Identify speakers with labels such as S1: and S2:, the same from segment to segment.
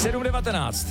S1: 7:19.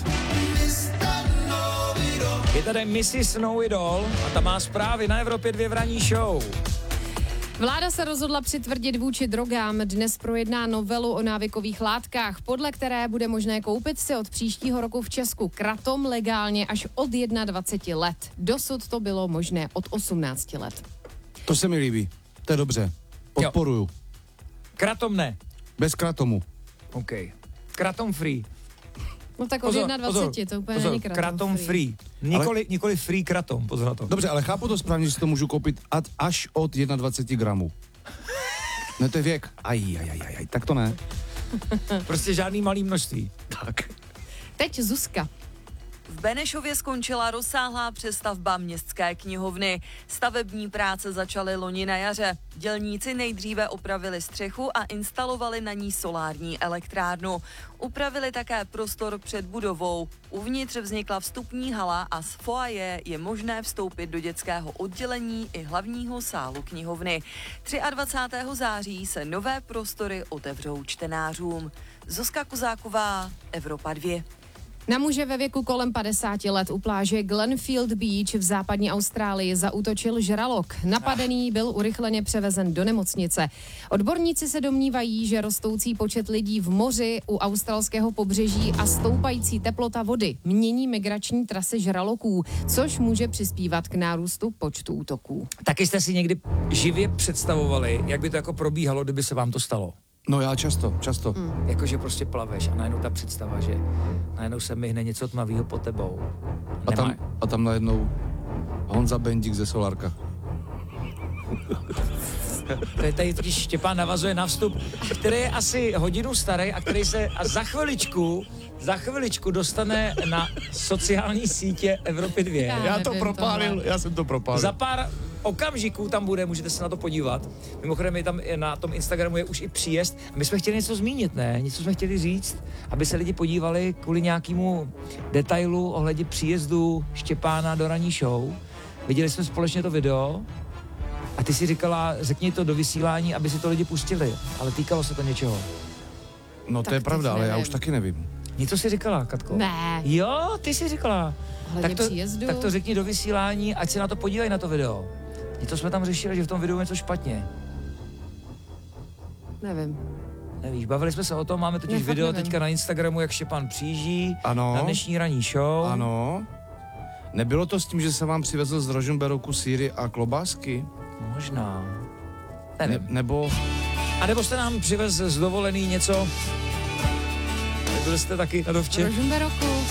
S1: Je tady Mrs. Know It All a ta má zprávy na Evropě 2 v ranní show.
S2: Vláda se rozhodla přitvrdit vůči drogám. Dnes projedná novelu o návykových látkách, podle které bude možné koupit si od příštího roku v Česku kratom legálně až od 21 let. Dosud to bylo možné od 18 let.
S3: To se mi líbí. To je dobře. Podporuju.
S1: Kratom ne.
S3: Bez kratomu.
S1: OK. Kratom free.
S2: No tak od 21, to úplně není
S1: kratom free. Nikoli free kratom, pozor na to.
S3: Dobře, ale chápu to správně, že si to můžu koupit až od 21 gramů. Ne, to je věk. Aj, tak to ne.
S1: Prostě žádný malý množství.
S3: Tak.
S2: Teď Zuzka.
S4: V Benešově skončila rozsáhlá přestavba městské knihovny. Stavební práce začaly loni na jaře. Dělníci nejdříve opravili střechu a instalovali na ní solární elektrárnu. Upravili také prostor před budovou. Uvnitř vznikla vstupní hala a z foaje je možné vstoupit do dětského oddělení i hlavního sálu knihovny. 23. září se nové prostory otevřou čtenářům. Zuzka Kozáková, Evropa 2.
S2: Na muže ve věku kolem 50 let u pláže Glenfield Beach v západní Austrálii zaútočil žralok. Napadený byl urychleně převezen do nemocnice. Odborníci se domnívají, že rostoucí počet lidí v moři u australského pobřeží a stoupající teplota vody mění migrační trasy žraloků, což může přispívat k nárůstu počtu útoků.
S1: Taky jste si někdy živě představovali, jak by to jako probíhalo, kdyby se vám to stalo?
S3: No já často.
S1: Jakože prostě plaveš a najednou ta představa, že najednou se myhne něco tmavýho pod tebou.
S3: A tam najednou Honza Bendík ze Solárka.
S1: Tady totiž Štěpán navazuje na vstup, který je asi hodinu starý a který se za chviličku dostane na sociální sítě Evropy 2.
S3: Já jsem to propálil.
S1: Za pár okamžiků tam bude, můžete se na to podívat. Mimochodem je tam na tom Instagramu je už i příjezd. A my jsme chtěli něco zmínit, ne? Něco jsme chtěli říct, aby se lidi podívali kvůli nějakému detailu ohledně příjezdu Štěpána do ranní show. Viděli jsme společně to video a ty si říkala, řekni to do vysílání, aby si to lidi pustili. Ale týkalo se to něčeho.
S3: No to je pravda, ale já už taky nevím.
S1: Něco si říkala, Katko?
S2: Ne.
S1: Jo, ty si říkala. Tak to řekni do vysílání, ať se na to podívají na to video. Něco jsme tam řešili, že v tom videu je něco špatně.
S2: Nevím.
S1: Nevíš, bavili jsme se o tom, máme totiž video teďka na Instagramu, jak Štěpán přijíždí na dnešní ranní show.
S3: Ano. Nebylo to s tím, že jsem vám přivezl z Rožmberoku sýry a klobásky?
S1: Možná. Nevím.
S3: Nebo...
S1: A nebo jste nám přivez z dovolený něco? Byli jste taky na dovče?
S2: Rožmberoku.